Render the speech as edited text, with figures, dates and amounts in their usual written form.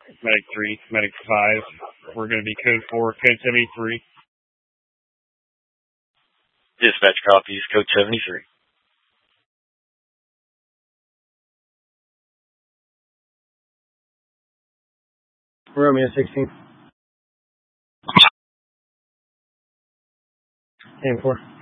Medic 3, Medic 5. We're going to be code 4, code 73. Dispatch copies, code 73. Romeo 16. Aim 4.